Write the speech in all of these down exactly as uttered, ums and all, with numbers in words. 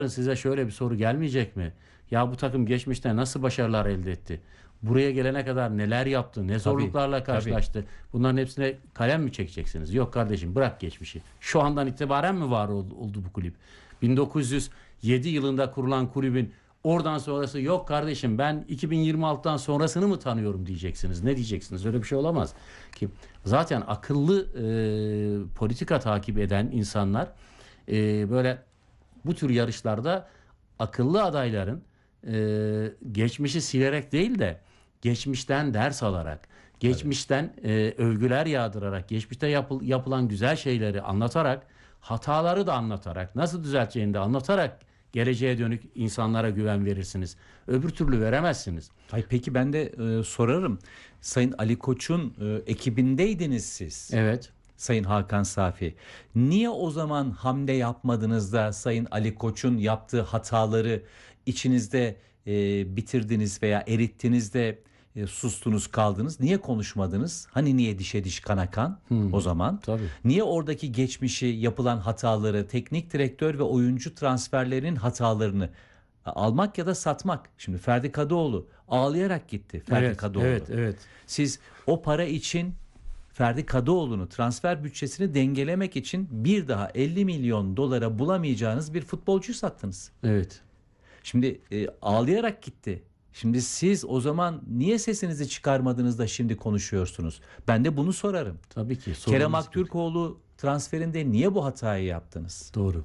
size şöyle bir soru gelmeyecek mi? Ya bu takım geçmişte nasıl başarılar elde etti? Buraya gelene kadar neler yaptı? Ne Tabii, zorluklarla tabii. karşılaştı? Bunların hepsine kalem mi çekeceksiniz? Yok kardeşim, bırak geçmişi. Şu andan itibaren mi var oldu, oldu bu kulüp? bin dokuz yüz yedi yılında kurulan kulübün oradan sonrası yok kardeşim, ben iki bin yirmi altıdan sonrasını mı tanıyorum diyeceksiniz. Ne diyeceksiniz? Öyle bir şey olamaz ki. Zaten akıllı e, politika takip eden insanlar e, böyle bu tür yarışlarda akıllı adayların e, geçmişi silerek değil de geçmişten ders alarak, geçmişten e, övgüler yağdırarak, geçmişte yapıl- yapılan güzel şeyleri anlatarak, hataları da anlatarak, nasıl düzelteceğini de anlatarak geleceğe dönük insanlara güven verirsiniz. Öbür türlü veremezsiniz. Ay peki ben de e, sorarım. Sayın Ali Koç'un e, ekibindeydiniz siz. Evet. Sayın Hakan Safi. Niye o zaman hamle yapmadınız da Sayın Ali Koç'un yaptığı hataları içinizde e, bitirdiniz veya erittiniz de e, sustunuz kaldınız? Niye konuşmadınız? Hani niye dişe diş kana kan Hmm, o zaman? tabii. Niye oradaki geçmişi, yapılan hataları, teknik direktör ve oyuncu transferlerinin hatalarını almak ya da satmak? Şimdi Ferdi Kadıoğlu ağlayarak gitti. Ferdi Evet, Kadıoğlu. evet, evet. Siz o para için Ferdi Kadıoğlu'nu transfer bütçesini dengelemek için bir daha elli milyon dolara bulamayacağınız bir futbolcuyu sattınız. Evet. Şimdi e, ağlayarak gitti. Şimdi siz o zaman niye sesinizi çıkarmadınız da şimdi konuşuyorsunuz? Ben de bunu sorarım. Tabii ki. Kerem sorunuz- Aktürkoğlu transferinde niye bu hatayı yaptınız? Doğru.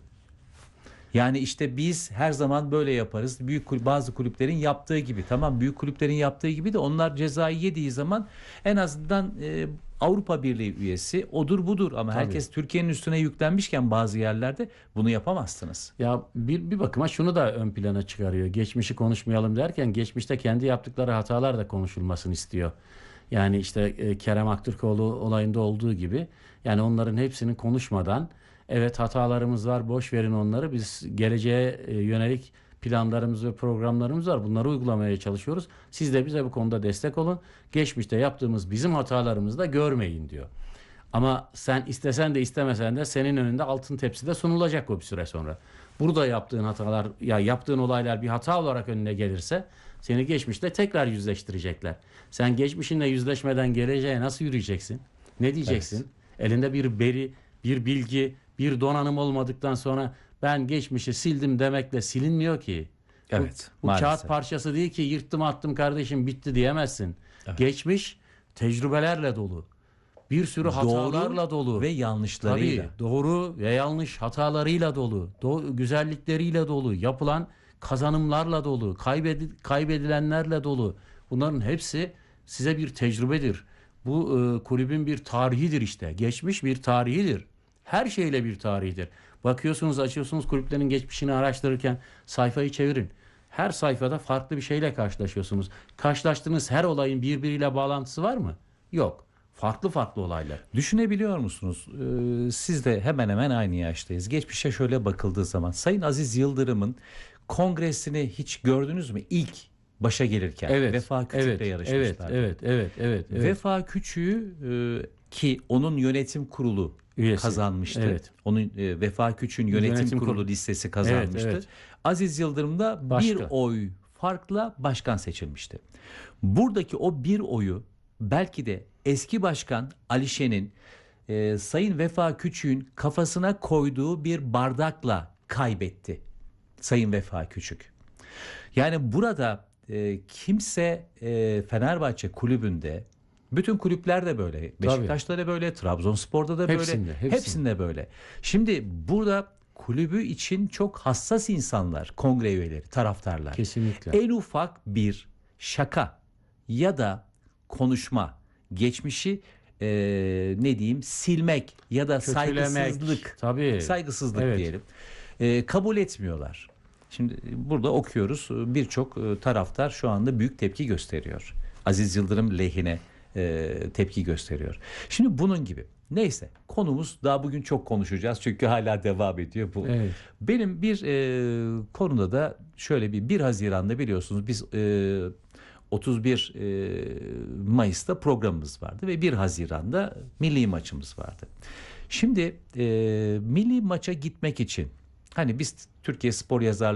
Yani işte biz her zaman böyle yaparız. Büyük kulüp, bazı kulüplerin yaptığı gibi. Tamam, büyük kulüplerin yaptığı gibi de onlar cezayı yediği zaman en azından e, Avrupa Birliği üyesi odur budur. Ama Tabii. herkes Türkiye'nin üstüne yüklenmişken bazı yerlerde bunu yapamazsınız. Ya bir, bir bakıma şunu da ön plana çıkarıyor. Geçmişi konuşmayalım derken geçmişte kendi yaptıkları hatalar da konuşulmasını istiyor. Yani işte e, Kerem Aktürkoğlu olayında olduğu gibi, yani onların hepsini konuşmadan, evet hatalarımız var, boş verin onları, biz geleceğe e, yönelik planlarımız ve programlarımız var, bunları uygulamaya çalışıyoruz. Siz de bize bu konuda destek olun. Geçmişte yaptığımız bizim hatalarımızı da görmeyin diyor. Ama sen istesen de istemesen de senin önünde altın tepside sunulacak o bir süre sonra. Burada yaptığın hatalar, ya yaptığın olaylar bir hata olarak önüne gelirse seni geçmişte tekrar yüzleştirecekler. Sen geçmişinle yüzleşmeden geleceğe nasıl yürüyeceksin? Ne diyeceksin? Elinde bir veri, bir bilgi, bir donanım olmadıktan sonra ben geçmişi sildim demekle silinmiyor ki. Bu- Evet, Bu, maalesef. kağıt parçası değil ki, yırttım attım kardeşim bitti diyemezsin. Geçmiş tecrübelerle dolu. Bir sürü hatalarla dolu ve yanlışlarıyla. Tabii, doğru ve yanlış hatalarıyla dolu, do- güzellikleriyle dolu, yapılan kazanımlarla dolu, kaybedi- kaybedilenlerle dolu. Bunların hepsi size bir tecrübedir. Bu e, kulübün bir tarihidir işte. Geçmiş bir tarihidir. Her şeyle bir tarihidir. Bakıyorsunuz, açıyorsunuz kulüplerin geçmişini araştırırken sayfayı çevirin. Her sayfada farklı bir şeyle karşılaşıyorsunuz. Karşılaştığınız her olayın birbiriyle bağlantısı var mı? Yok. Farklı farklı olaylar. Düşünebiliyor musunuz? Ee, siz de hemen hemen aynı yaştayız. Geçmişe şöyle bakıldığı zaman Sayın Aziz Yıldırım'ın kongresini hiç gördünüz mü? İlk başa gelirken Evet. Vefa Küçük'le evet, yarışmışlar. Evet, evet, evet, evet, evet. Vefa Küçük'ü e, ki onun yönetim kurulu Üyesi. kazanmıştı. Evet. Onun e, Vefa Küçük'ün yönetim, Yönetim kurulu kurulu. listesi kazanmıştı. Evet, evet. Aziz Yıldırım da bir Başka. oy farkla başkan seçilmişti. Buradaki o bir oyu belki de eski başkan Alişen'in e, Sayın Vefa Küçük'ün kafasına koyduğu bir bardakla kaybetti Sayın Vefa Küçük. Yani burada e, kimse e, Fenerbahçe kulübünde, bütün kulüpler de böyle, Beşiktaş'ta da böyle, Trabzonspor'da da böyle, Hepsinde, hepsinde. hepsinde böyle. Şimdi burada kulübü için çok hassas insanlar, kongre üyeleri, taraftarlar. Kesinlikle. En ufak bir şaka ya da konuşma, geçmişi e, ne diyeyim silmek ya da Kötülemek. saygısızlık, Tabii. saygısızlık Evet. diyelim, e, kabul etmiyorlar. Şimdi burada okuyoruz, birçok e, taraftar şu anda büyük tepki gösteriyor. Aziz Yıldırım lehine e, tepki gösteriyor. Şimdi bunun gibi. Neyse, konumuz daha bugün çok konuşacağız çünkü hala devam ediyor bu. Evet. Benim bir e, konuda da şöyle bir bir Haziran'da biliyorsunuz biz e, otuz bir e, Mayıs'ta programımız vardı ve bir Haziran'da milli maçımız vardı. Şimdi e, milli maça gitmek için Hani biz Türkiye spor yazarları